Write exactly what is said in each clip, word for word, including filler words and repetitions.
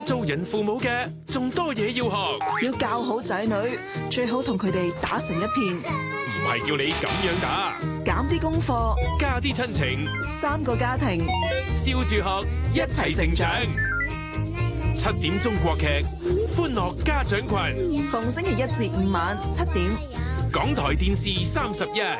做人父母嘅仲多嘢要學， 要教好仔女，最好同佢哋打成一片， 唔係叫你咁樣打， 減啲功課， 加啲親情， 三個家庭， 笑住學，一齊成長。七點鐘國劇，歡樂家長群， 逢星期一至五晚七點， 港台電視三十一。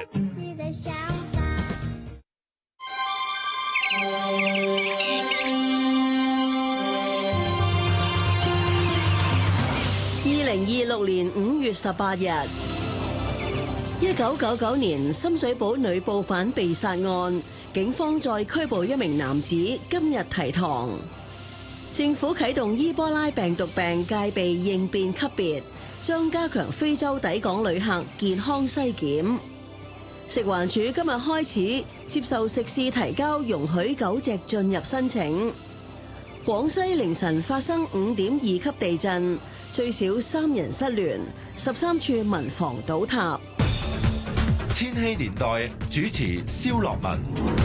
二零二六年五月十八日，一九九九年深水埗女捕犯被殺案，警方再拘捕一名男子，今日提堂。政府啟動伊波拉病毒病戒備應變級別，將加強非洲抵港旅客健康篩檢。食環署今日開始接受食肆提交容許狗隻進入申請。廣西凌晨發生五點二級地震，最少三人失聯，十三處民房倒塌。 千禧年代主持蕭樂文。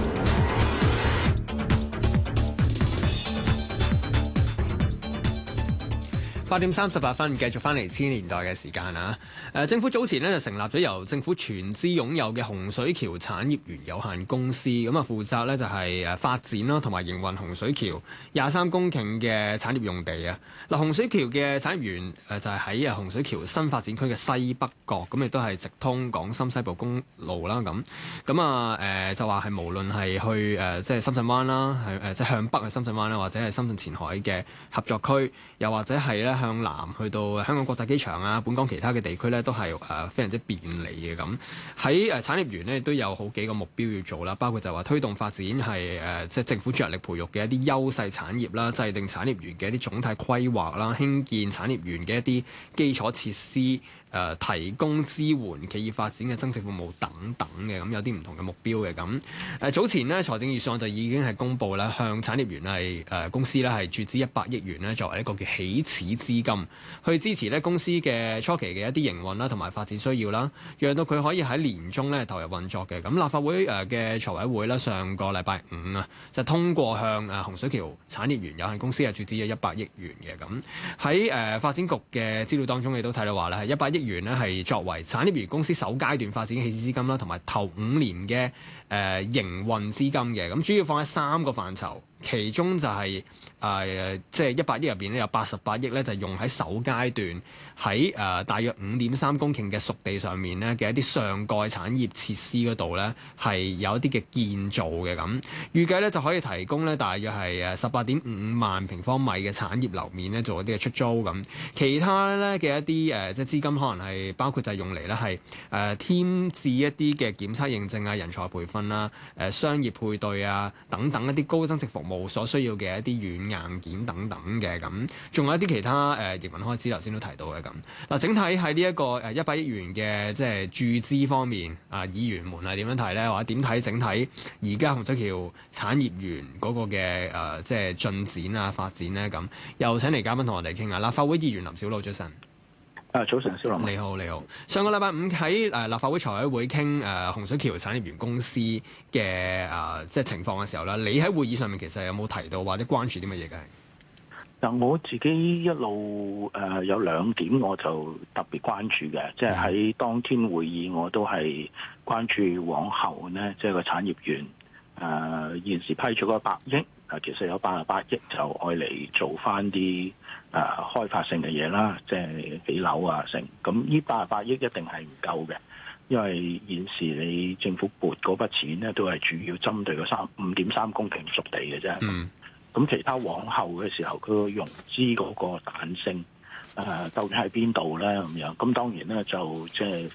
八點三十八分，繼續翻嚟千禧年代嘅時間啊！誒，政府早前咧就成立咗由政府全資擁有嘅洪水橋產業園有限公司，咁啊負責咧就係誒發展啦，同埋營運洪水橋廿三公頃嘅產業用地啊！嗱，洪水橋嘅產業園誒就係喺啊洪水橋新發展區嘅西北角，咁亦都係直通港深西部公路啦。咁咁啊誒就話係無論係去誒即係深圳灣啦，係誒即係向北去深圳灣啦，或者係深圳前海嘅合作區，又或者係咧向南去到香港國際機場啊，本港其他嘅地區咧都係誒非常之便利嘅。咁喺誒產業園咧都有好幾個目標要做啦，包括就係話推動發展係誒即係政府着力培育嘅一啲優勢產業啦，制定產業園嘅一啲總體規劃啦，興建產業園嘅一啲基礎設施。誒提供支援企業發展嘅增值服務等等嘅，咁有啲唔同嘅目標嘅。咁誒早前呢，財政預算案就已經係公布啦，向產業園係誒公司咧係注資一百億元咧，作為一個叫起始資金，去支持咧公司嘅初期嘅一啲營運啦，同埋發展需要啦，讓到佢可以喺年中咧投入運作嘅。咁立法會誒嘅財委會咧上個禮拜五啊，就通過向誒洪水橋產業園有限公司係注資咗一百億元嘅。咁喺誒發展局嘅資料當中，亦都睇到話咧係一百億元咧係作為產業園公司首階段發展嘅起始資金啦，同埋頭五年嘅誒、呃、營運資金嘅。咁主要放喺三個範疇。其中就係誒即係一百億入邊咧，有八十八億咧就用喺首階段喺誒、呃、大約五點三公頃嘅熟地上面咧嘅一啲上蓋產業設施嗰度咧係有一啲嘅建造嘅。咁預計咧就可以提供咧大約係誒十八點五五萬平方米嘅產業樓面咧做一啲嘅出租咁。其他咧嘅一啲誒、呃、即係資金可能係包括就係用嚟咧係誒添置一啲嘅檢測認證啊、人才培訓啦、誒、呃、商業配對啊等等一啲高增值服務冇所需要嘅一啲軟硬件等等嘅。咁，仲有一啲其他誒營運開支，頭先都提到嘅。咁嗱，整體喺呢一個誒一百億元嘅即係注資方面，啊議員們係點樣睇咧？或者點睇整體而家洪水橋產業園嗰個嘅誒即係進展啊發展咧？咁又請嚟嘉賓同我哋傾下。立法會議員林筱魯，早晨。 啊，早晨，蕭樂。 你好，你好。上個禮拜五喺誒立法會財委會傾誒洪水橋產業園公司嘅誒、呃、即係情況嘅時候咧，你喺會議上面其實有冇提到或者關注啲乜嘢嘅？ 嗱，我自己一路誒、呃、有兩點我就特別關注嘅，即係喺當天會議我都係關注往後呢，即係個產業園誒、呃、現時批咗嗰百億，啊其實有八十八億就愛嚟做翻啲。誒、啊、開發性嘅嘢啦，即係起樓啊，成咁呢八十八億一定係唔夠嘅，因為現時你政府撥嗰筆錢咧，都係主要針對個三五點三公頃熟地嘅啫。咁、嗯、其他往後嘅時候，佢個融資嗰個彈性誒、啊，究竟喺邊度咧？咁樣咁當然咧，就即係